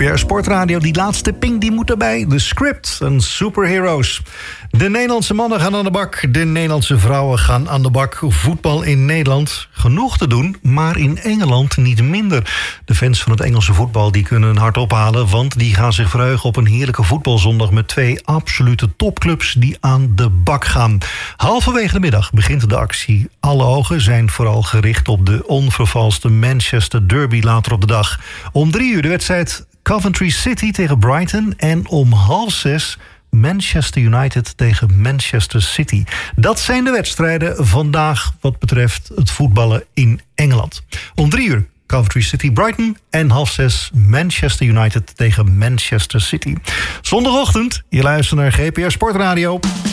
GPR Sportradio, die laatste ping die moet erbij. De Script en Superheroes. De Nederlandse mannen gaan aan de bak. De Nederlandse vrouwen gaan aan de bak. Voetbal in Nederland, genoeg te doen, maar in Engeland niet minder. De fans van het Engelse voetbal die kunnen een hart ophalen, want die gaan zich verheugen op een heerlijke voetbalzondag met 2 absolute topclubs die aan de bak gaan. Halverwege de middag begint de actie. Alle ogen zijn vooral gericht op de onvervalste Manchester Derby later op de dag. Om 3 uur de wedstrijd Coventry City tegen Brighton en om 5:30 Manchester United tegen Manchester City. Dat zijn de wedstrijden vandaag wat betreft het voetballen in Engeland. Om 3 uur Coventry City Brighton en 5:30 Manchester United tegen Manchester City. Zondagochtend, je luistert naar GPR Sportradio.